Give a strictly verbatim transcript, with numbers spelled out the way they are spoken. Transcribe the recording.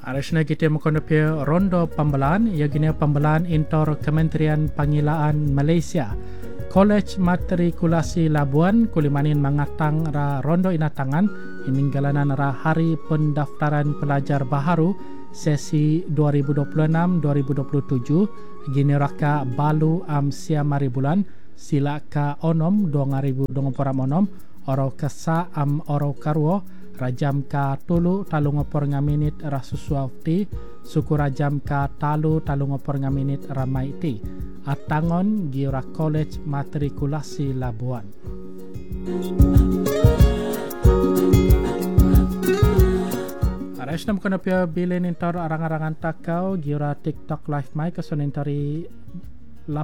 Arasna kita mengkonopia rondo pembelaan, ia gini pembelaan intor Kementerian Pengilaan Malaysia. Kolej Matrikulasi Labuan kulimanin mengatang ra rondo inatangan ininggalan ra hari pendaftaran pelajar baharu sesi dua ribu dua puluh enam dua ribu dua puluh tujuh gini raka balu am siamari bulan sila ka onom dua ribu dua puluh onom oro kesa am oro karwo rajam ka tulu talu ngopor ngaminit rasusuafti suku rajam ka talu talu ngopor ngaminit ramaiti atangon gira Kolej Matrikulasi Labuan. Aras nam kono pia bilin intor arang-arangan takau gira TikTok live mic keson intari